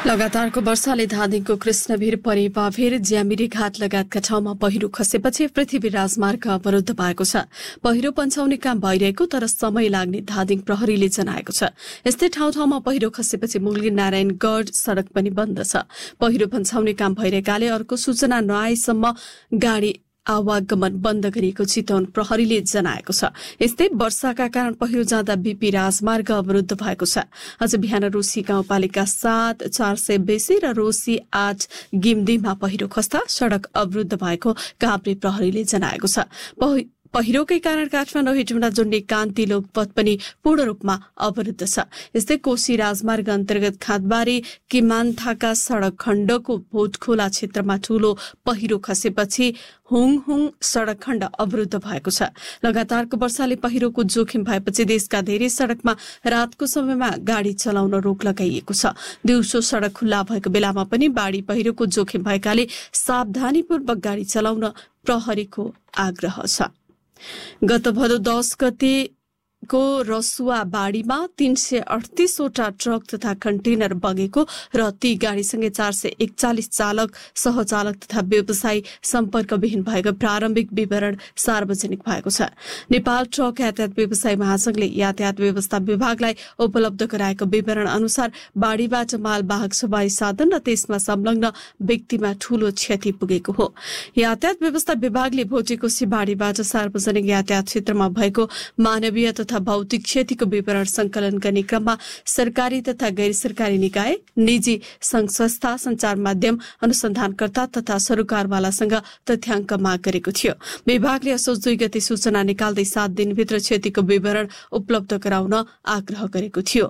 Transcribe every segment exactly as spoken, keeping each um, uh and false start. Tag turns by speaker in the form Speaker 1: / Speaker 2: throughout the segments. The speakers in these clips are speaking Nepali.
Speaker 1: लगातारको वर्षाले धादिङको कृष्णभिर परेवाभिर ज्यामिरे घाट लगायतका ठाउँमा पहिरो खसेपछि पृथ्वी राजमार्ग अवरुद्ध भएको छ। पहिरो पन्छाउने काम भइरहेको तर समय लाग्ने धादिङ प्रहरीले जनाएको छ। यस्तै ठाउँ ठाउँमा पहिरो खसेपछि मुगली नारायणगढ सड़क पनि बन्द छ। पहिरो पन्छाउने काम भइरहेकाले अर्को सूचना नआएसम्म गाडी आवागमन बन्द गरिएको चितवन प्रहरीले जनाएको छ। यस्तै वर्षाका कारण पहिरो जाँदा बीपी राजमार्ग अवरुद्ध भएको छ। अझ बिहान रोसी गाउँपालिका सात चार सय बेसी र रोसी आठ गिम्दीमा पहिरो खस्दा सड़क अवरुद्ध भएको काभ्रे प्रहरीले जनाएको छ। पहिरोकै कारण काठमाडौँ हेटौँडा जोड्ने कान्ति लोक पथ पनि पूर्ण रूपमा अवरुद्ध छ। यस्तै कोशी राजमार्ग अन्तर्गत खाँदबारी किमानथाका सड़क खण्डको भोटखोला क्षेत्रमा ठूलो पहिरो खसेपछि हुङहुङ सड़क खण्ड अवरुद्ध भएको छ। लगातारको वर्षाले पहिरोको जोखिम भएपछि देशका धेरै सड़कमा रातको समयमा गाड़ी चलाउन रोक लगाइएको छ। दिउँसो सड़क खुल्ला भएको बेलामा पनि बाढ़ी पहिरोको जोखिम भएकाले सावधानीपूर्वक गाड़ी चलाउन प्रहरीको आग्रह छ। गत भदौ दस गते को रसुवा बाढीमा तीन सय अडतीसवटा ट्रक तथा कन्टेनर बगेको र ती गाड़ीसँगै चार सय एकचालिस चालक सहचालक तथा व्यवसायी सम्पर्कविहीन भएको प्रारम्भिक विवरण सार्वजनिक भएको छ। नेपाल ट्रक यातायात व्यवसाय महासंघले यातायात व्यवस्था विभागलाई उपलब्ध गराएको विवरण अनुसार बाढीबाट मालवाहक सवारी साधन र त्यसमा संलग्न व्यक्तिमा ठूलो क्षति पुगेको हो। यातायात व्यवस्था विभागले भोटेकोशी बाढीबाट सार्वजनिक यातायात क्षेत्रमा भएको मानवीय तथा भौतिक क्षतिको विवरण संकलन गर्ने क्रममा सरकारी तथा गैर सरकारी निकाय, निजी संघ संस्था, संचार माध्यम, अनुसन्धानकर्ता तथा सरोकारवालासँग तथ्याङ्क माग गरेको थियो। विभागले असोज दुई गते सूचना निकाल्दै सात दिनभित्र क्षतिको विवरण उपलब्ध गराउन आग्रह गरेको थियो।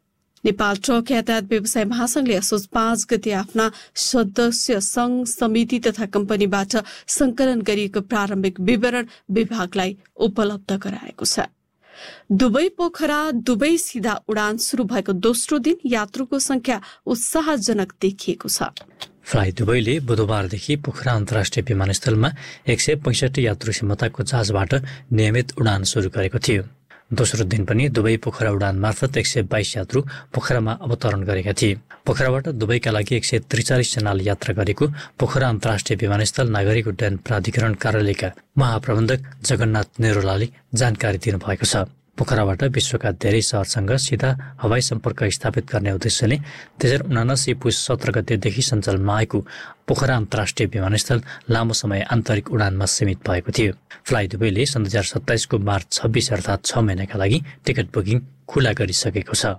Speaker 1: नेपाल ट्रक यातायात व्यवसाय महासंघले असोज पाँच गते आफ्ना सदस्य संघ समिति तथा कम्पनीबाट संकलन गरिएको प्रारम्भिक विवरण विभागलाई उपलब्ध गराएको छ। दुबई पोखरा दुबई सीधा उडान शुरू भएको दोस्रो दिन यात्रुको संख्या उत्साहजनक देखिएको छ।
Speaker 2: फ्लाइ दुबईले बुधबारदेखि पोखरा अन्तर्राष्ट्रिय विमानस्थलमा एक सय पैंसठी यात्रु क्षमताको जहाजबाट नियमित उडान शुरू गरेको थियो। दोस्रो दिन पनि दुबई पोखरा उडान मार्फत एक सय बाइस यात्रु पोखरामा अवतरण गरेका थिए। पोखराबाट दुबईका लागि एक सय त्रिचालिस जनाले यात्रा गरेको पोखरा अन्तर्राष्ट्रिय विमानस्थल नागरिक उड्डयन प्राधिकरण कार्यालयका महाप्रबन्धक जगन्नाथ नेरोलाले जानकारी दिनुभएको छ। पोखराबाट विश्वका धेरै शहरसँग सीधा हवाई सम्पर्क स्थापित गर्ने उद्देश्यले दुई हजार उनासी पुस सत्र गतेदेखि सञ्चालनमा आएको पोखरा अन्तर्राष्ट्रिय विमानस्थल लामो समय आन्तरिक उडानमा सीमित भएको थियो। फ्लाइ दुबईले सन् दुई हजार सत्ताइसको मार्च छब्बिस अर्थात् छ महिनाका लागि टिकट बुकिङ खुला गरिसकेको छ।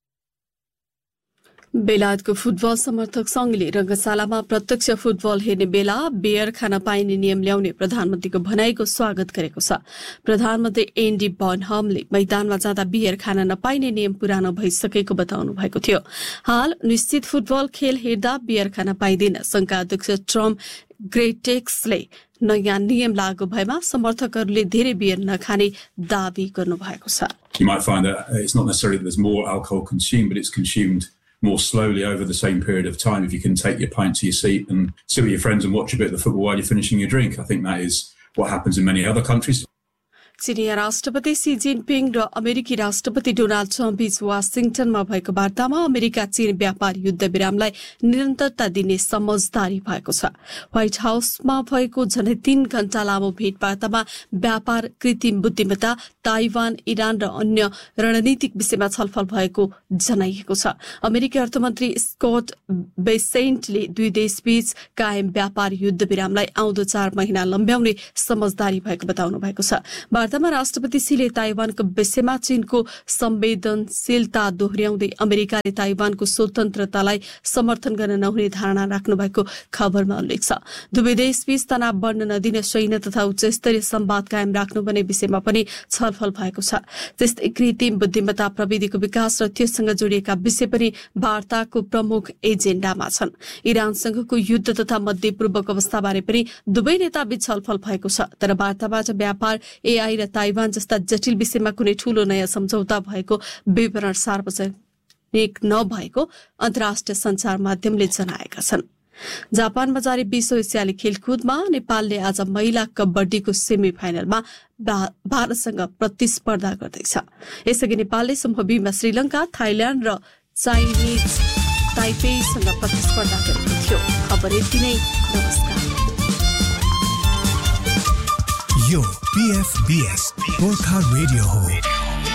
Speaker 1: बेलायतको फुटबल समर्थक संघले रंगशालामा प्रत्यक्ष फुटबल हेर्ने बेला बियर खान पाइने नियम ल्याउने प्रधानमन्त्रीको भनाइको स्वागत गरेको छ। प्रधानमन्त्री एन्डी बर्नहमले मैदानमा जाँदा बियर खान नपाइने नियम पुरानो भइसकेको बताउनु भएको थियो। हाल निश्चित फुटबल खेल हेर्दा बियर खान पाइँदैन। संघका अध्यक्ष ट्रम्प ग्रेटेक्सले नयाँ नियम लागू भएमा समर्थकहरूले धेरै बियर नखाने दावी गर्नुभएको छ।
Speaker 3: You might find that it's not necessarily that there's more alcohol consumed, but it's consumed more slowly over the same period of time if you can take your pint to your seat and sit with your friends and watch a bit of the football while you're finishing your drink. I think that is what happens in many other countries.
Speaker 1: चिनिया राष्ट्रपति सी जिनपिङ र अमेरिकी राष्ट्रपति डोनाल्ड ट्रम्प बीच वाशिंगटनमा भएको वार्तामा अमेरिका चीन व्यापार युद्ध विरामलाई निरन्तरता दिने समझदारी भएको छ। व्हाइट हाउसमा भएको झन्डै तीन घण्टा लामो भेटवार्तामा व्यापार, कृत्रिम बुद्धिमत्ता, ताइवान, इरान र अन्य रणनीतिक विषयमा छलफल भएको जनाइएको छ। अमेरिकी अर्थमन्त्री स्कट बेसेन्टले दुई देशबीच कायम व्यापार युद्ध विरामलाई आउँदो चार महिना लम्ब्याउने समझदारी भएको बताउनु भएको छ। वार्तामा राष्ट्रपति सीले ताइवानको विषयमा चीनको संवेदनशीलता दोहोर्याउँदै अमेरिकाले ताइवानको स्वतन्त्रतालाई समर्थन गर्न नहुने धारणा राख्नु भएको खबरमा उल्लेख छ। दुवै देशबीच तनाव बढ्न नदिने सैन्य तथा उच्चस्तरीय संवाद कायम राख्नुपर्ने विषयमा पनि छलफल भएको छ। त्यस्तै कृत्रिम बुद्धिमत्ता, प्रविधिको विकास र त्यससँग जोडिएका विषय पनि वार्ताको प्रमुख एजेन्डामा छन्। इरानसँगको युद्ध तथा मध्यपूर्वको अवस्थाबारे पनि दुवै नेताबीच छलफल भएको छ। तर वार्ताबाट व्यापार, एआई र ताइवान जस्ता जटिल विषयमा कुनै ठूलो नयाँ सम्झौता भएको विवरण सार्वजनिक नभएको अन्तर्राष्ट्रिय सञ्चार माध्यमले जनाएका छन्। जापानमा जारी बीसौं एसियाली खेलकुदमा नेपालले आज महिला कबड्डीको सेमी फाइनलमा भारतसँग प्रतिस्पर्धा गर्दैछ। यसअघि नेपालले समूह बीमा श्रीलंका, थाइल्याण्ड र चाइनिज ताइपेसँग प्रतिस्पर्धा गरेको थियो। खबर यति नै। नमस्कार।
Speaker 4: यो पीएफबीएस गोर्खा रेडियो हो।